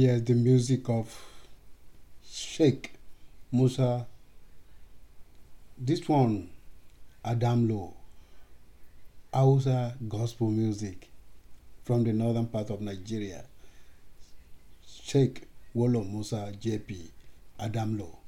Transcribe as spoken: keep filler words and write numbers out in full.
hear the music of Sheikh Musa. This one, Adam Low, Hausa gospel music from the northern part of Nigeria. Sheikh Wolo Musa J P, Adam Low.